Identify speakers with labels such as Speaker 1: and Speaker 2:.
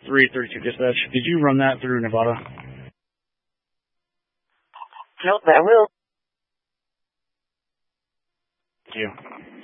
Speaker 1: 332 dispatch. Did you run that through Nevada?
Speaker 2: Nope, I will.
Speaker 1: Thank you.